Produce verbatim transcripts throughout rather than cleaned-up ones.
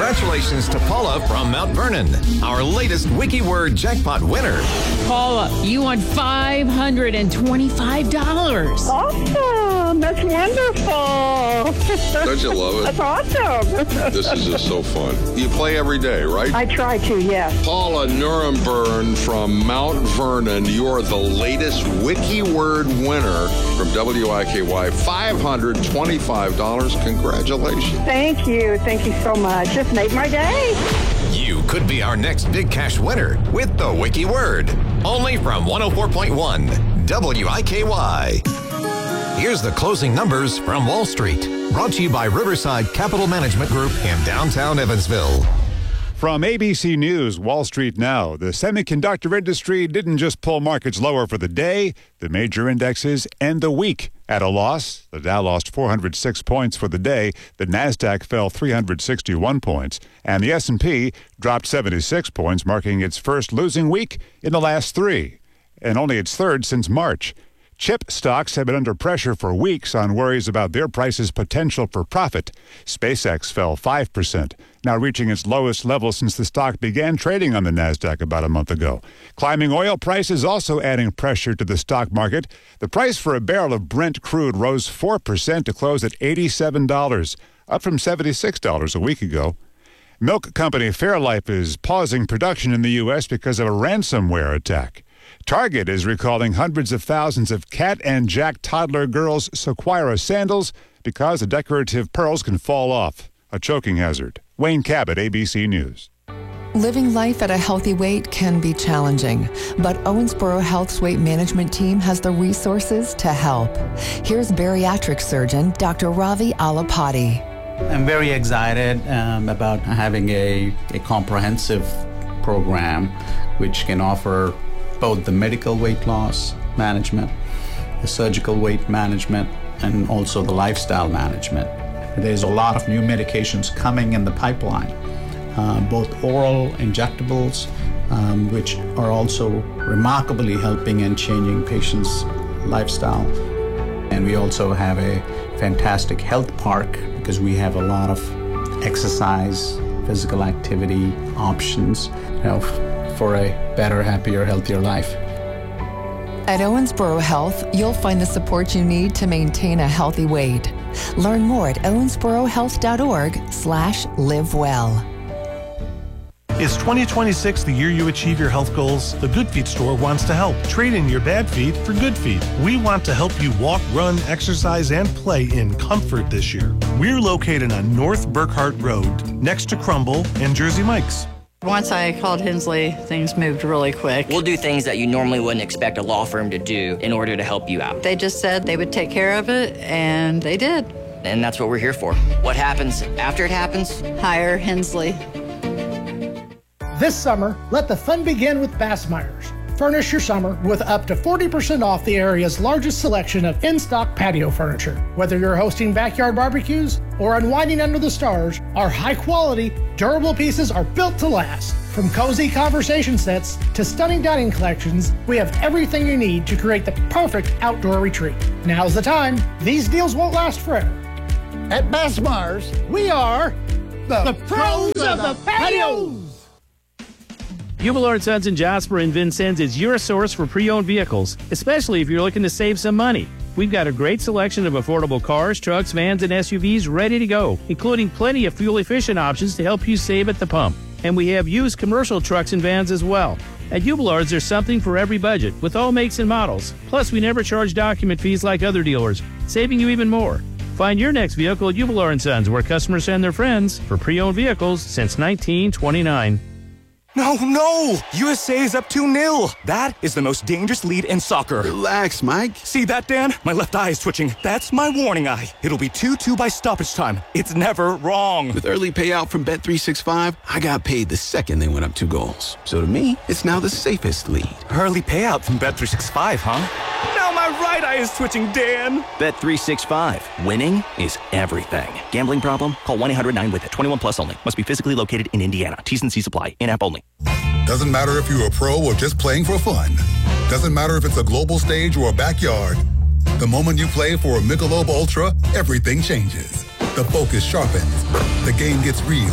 Congratulations to Paula from Mount Vernon, our latest Wiki Word jackpot winner. Paula, you won five hundred twenty-five dollars. Awesome. That's wonderful. Don't you love it? That's awesome. This is just so fun. You play every day, right? I try to, yes. Paula Nuremberg from Mount Vernon, you are the latest Wiki Word winner from W I K Y. five hundred twenty-five dollars. Congratulations. Thank you. Thank you so much. Just made my day. You could be our next big cash winner with the Wiki Word. Only from one oh four point one W I K Y. Here's the closing numbers from Wall Street. Brought to you by Riverside Capital Management Group in downtown Evansville. From A B C News, Wall Street Now, the semiconductor industry didn't just pull markets lower for the day. The major indexes end the week at a loss. The Dow lost four hundred six points for the day. The Nasdaq fell three hundred sixty-one points. And the S and P dropped seventy-six points, marking its first losing week in the last three, and only its third since March. Chip stocks have been under pressure for weeks on worries about their price's potential for profit. SpaceX fell five percent, now reaching its lowest level since the stock began trading on the Nasdaq about a month ago. Climbing oil prices also adding pressure to the stock market. The price for a barrel of Brent crude rose four percent to close at eighty-seven dollars, up from seventy-six dollars a week ago. Milk company Fairlife is pausing production in the U S because of a ransomware attack. Target is recalling hundreds of thousands of Cat and Jack toddler girls' Sequira sandals because the decorative pearls can fall off, a choking hazard. Wayne Cabot, A B C News. Living life at a healthy weight can be challenging, but Owensboro Health's weight management team has the resources to help. Here's bariatric surgeon Doctor Ravi Alapati. I'm very excited um, about having a, a comprehensive program which can offer both the medical weight loss management, the surgical weight management, and also the lifestyle management. There's a lot of new medications coming in the pipeline, uh, both oral injectables, um, which are also remarkably helping and changing patients' lifestyle. And we also have a fantastic health park because we have a lot of exercise, physical activity options, you know, for a better, happier, healthier life. At Owensboro Health, you'll find the support you need to maintain a healthy weight. Learn more at owensborohealth.org slash live well. Is twenty twenty-six the year you achieve your health goals? The Good Feet store wants to help. Trade in your bad feet for good feet. We want to help you walk, run, exercise, and play in comfort this year. We're located on North Burkhart Road, next to Crumble and Jersey Mike's. Once I called Hensley, things moved really quick. We'll do things that you normally wouldn't expect a law firm to do in order to help you out. They just said they would take care of it, and they did. And that's what we're here for. What happens after it happens? Hire Hensley. This summer, let the fun begin with Bassmeyer's. Furnish your summer with up to forty percent off the area's largest selection of in-stock patio furniture. Whether you're hosting backyard barbecues or unwinding under the stars, our high-quality, durable pieces are built to last. From cozy conversation sets to stunning dining collections, we have everything you need to create the perfect outdoor retreat. Now's the time. These deals won't last forever. At Bassmeyer's, we are the, the pros of the patios. Jubilo and Sons in Jasper and Vincennes is your source for pre-owned vehicles, especially if you're looking to save some money. We've got a great selection of affordable cars, trucks, vans, and S U Vs ready to go, including plenty of fuel-efficient options to help you save at the pump. And we have used commercial trucks and vans as well. At Jubilards, there's something for every budget, with all makes and models. Plus, we never charge document fees like other dealers, saving you even more. Find your next vehicle at Jubilar and Sons, where customers send their friends for pre-owned vehicles since nineteen twenty-nine. No, no! U S A is up two nil. That is the most dangerous lead in soccer. Relax, Mike. See that, Dan? My left eye is twitching. That's my warning eye. It'll be two two by stoppage time. It's never wrong. With early payout from Bet three sixty-five, I got paid the second they went up two goals. So to me, it's now the safest lead. Early payout from Bet three sixty-five, huh? Now my right eye is twitching, Dan. Bet three sixty-five. Winning is everything. Gambling problem? Call one eight hundred nine with it. twenty-one plus only. Must be physically located in Indiana. T's and C's apply. In-app only. Doesn't matter if you're a pro or just playing for fun. Doesn't matter if it's a global stage or a backyard. The moment you play for a Michelob Ultra, everything changes. The focus sharpens. The game gets real.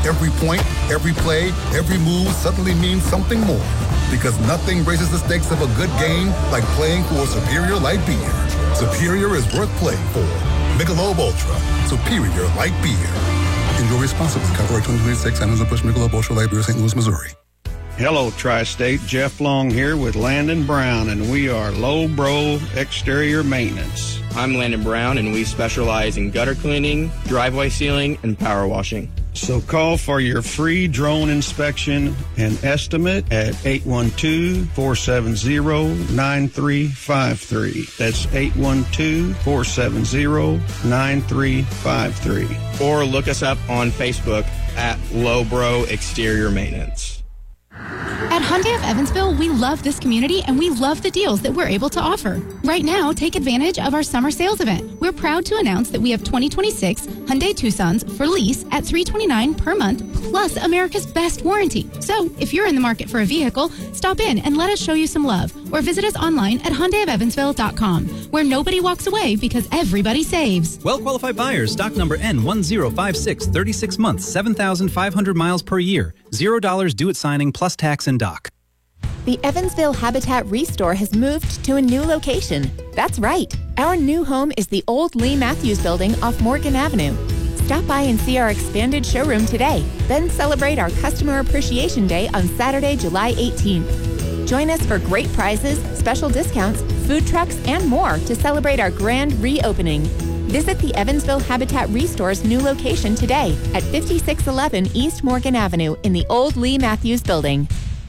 Every point, every play, every move suddenly means something more. Because nothing raises the stakes of a good game like playing for a Superior Light Beer. Superior is worth playing for. Michelob Ultra, Superior Light Beer. Enjoy responsibly. Copyright twenty twenty-six, Anheuser-Busch Michelob Ultra Light Beer, Saint Louis, Missouri. Hello, Tri-State. Jeff Long here with Landon Brown, and we are Low Bro Exterior Maintenance. I'm Landon Brown, and we specialize in gutter cleaning, driveway sealing, and power washing. So call for your free drone inspection and estimate at eight one two, four seven zero, nine three five three. That's eight one two, four seven zero, nine three five three. Or look us up on Facebook at Low Bro Exterior Maintenance. At Hyundai of Evansville, we love this community and we love the deals that we're able to offer. Right now, take advantage of our summer sales event. We're proud to announce that we have twenty twenty-six Hyundai Tucsons for lease at three hundred twenty-nine dollars per month plus America's best warranty. So if you're in the market for a vehicle, stop in and let us show you some love or visit us online at Hyundai of Evansville dot com, where nobody walks away because everybody saves. Well-qualified buyers, stock number N one zero five six, thirty-six months, seven thousand five hundred miles per year. zero dollars due at signing plus tax and dock. The Evansville Habitat Restore has moved to a new location. That's right. Our new home is the old Lee Matthews Building off Morgan Avenue. Stop by and see our expanded showroom today. Then celebrate our Customer Appreciation Day on Saturday, July eighteenth. Join us for great prizes, special discounts, food trucks, and more to celebrate our grand reopening. Visit the Evansville Habitat Restore's new location today at fifty-six eleven East Morgan Avenue in the old Lee Matthews Building.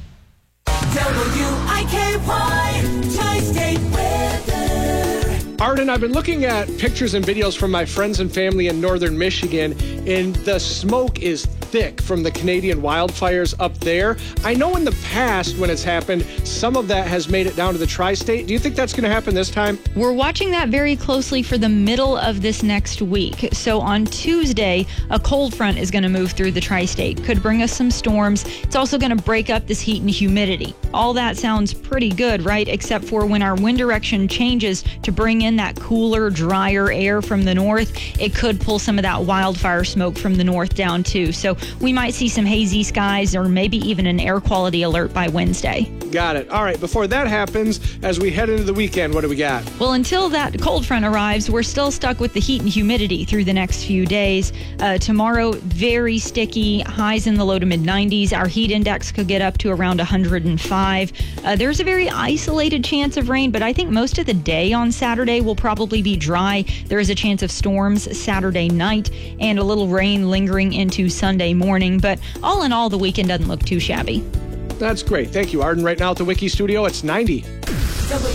W I K Y Tri-State Weather. Arden, I've been looking at pictures and videos from my friends and family in northern Michigan, and the smoke is thick from the Canadian wildfires up there. I know in the past when it's happened, some of that has made it down to the tri-state. Do you think that's going to happen this time? We're watching that very closely for the middle of this next week. So on Tuesday, a cold front is going to move through the tri-state. Could bring us some storms. It's also going to break up this heat and humidity. All that sounds pretty good, right? Except for when our wind direction changes to bring in that cooler, drier air from the north, it could pull some of that wildfire smoke from the north down too. So we might see some hazy skies or maybe even an air quality alert by Wednesday. Got it. All right, before that happens, as we head into the weekend, what do we got? Well, until that cold front arrives, we're still stuck with the heat and humidity through the next few days. Uh, tomorrow, very sticky, highs in the low to mid nineties. Our heat index could get up to around one hundred five. Uh, there's a very isolated chance of rain, but I think most of the day on Saturday will probably be dry. There is a chance of storms Saturday night and a little rain lingering into Sunday morning, but all in all, the weekend doesn't look too shabby. That's great. Thank you, Arden. Right now at the Wiki Studio, it's ninety. W